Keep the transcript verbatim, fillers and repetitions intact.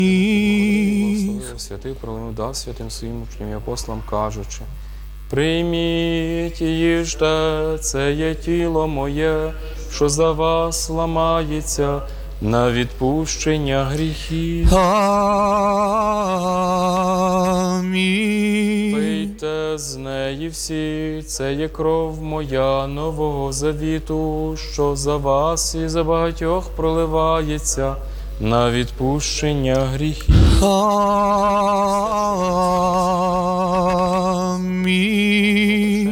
Святий пролинув дав святим своїм учням і апостолам, кажучи: прийміть і їжте, це є тіло моє, що за вас ламається на відпущення гріхів. Амінь. Пийте з неї всі, це є кров моя нового завіту, що за вас і за багатьох проливається на відпущення гріхів. Амінь.